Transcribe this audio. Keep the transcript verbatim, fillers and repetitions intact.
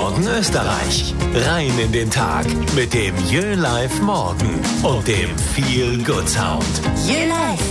Morgen Österreich. Rein in den Tag mit dem Jö Live Morgen und dem Feel Good Sound. Jö Live.